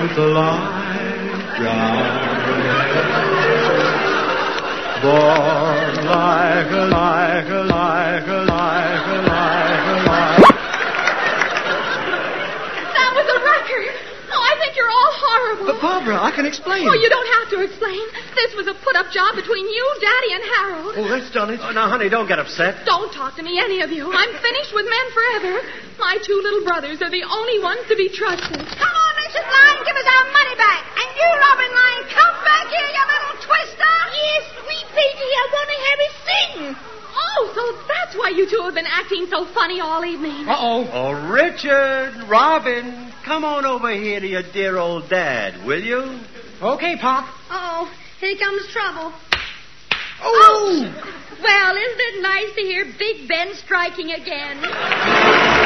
the light down. Born like a. That was a record. Oh, I think you're all horrible. But, Barbara, I can explain. Oh, you don't have to explain. This was a put-up job between you, Daddy, and Harold. Oh, that's done it. Oh, now, honey, don't get upset. Don't talk to me, any of you. I'm finished with men forever. My two little brothers are the only ones to be trusted. Come on, Richard Lyon, give us our money back. And you, Robin Lyon, come back here, you little twister. Yes, sweet baby, I want to have a sing. Oh, so that's why you two have been acting so funny all evening. Uh-oh. Oh, Richard, Robin, come on over here to your dear old dad, will you? Okay, Pop. Uh-oh, here comes trouble. Oh! Well, isn't it nice to hear Big Ben striking again?